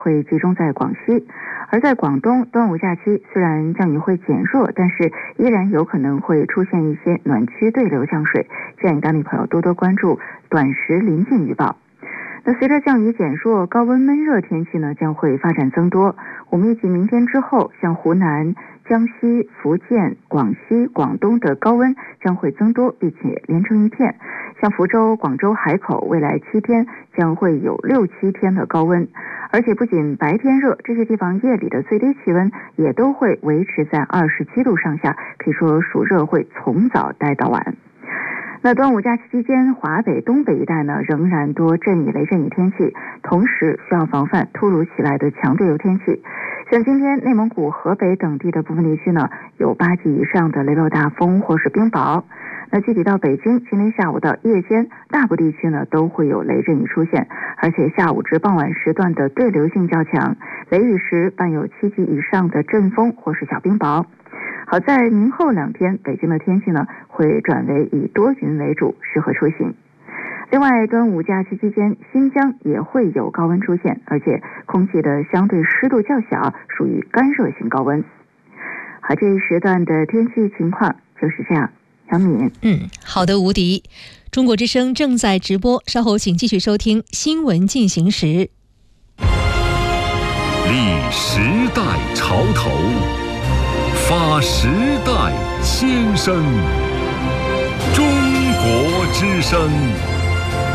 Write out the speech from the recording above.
会集中在广西，而在广东端午假期虽然降雨会减弱，但是依然有可能会出现一些暖区对流降水，建议当地朋友多多关注短时临近预报。那随着降雨减弱，高温闷热天气呢将会发展增多。我们预计明天之后，像湖南、江西、福建、广西、广东的高温将会增多，并且连成一片。像福州、广州、海口，未来7天将会有6、7天的高温。而且不仅白天热，这些地方夜里的最低气温也都会维持在27度上下，可以说暑热会从早待到晚。那端午假期期间，华北、东北一带呢仍然多阵雨、雷阵雨天气，同时需要防范突如其来的强对流天气。像今天内蒙古、河北等地的部分地区呢，有8级以上的雷暴大风或是冰雹。那具体到北京，今天下午到夜间，大部地区呢都会有雷阵雨出现，而且下午至傍晚时段的对流性较强，雷雨时伴有7级以上的阵风或是小冰雹。好在明后2天，北京的天气呢会转为以多云为主，适合出行。另外，端午假期期间，新疆也会有高温出现，而且空气的相对湿度较小，属于干热性高温。好，这一时段的天气情况就是这样。小敏， 好的，吴迪。中国之声正在直播，稍后请继续收听新闻进行时。 立时代潮头，发时代先声。中国之声。